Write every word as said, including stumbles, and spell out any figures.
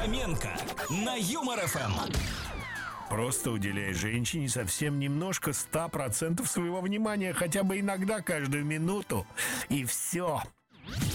Фоменко на Юмор эф эм. Просто уделяй женщине совсем немножко, ста процентов своего внимания, хотя бы иногда, каждую минуту, и все.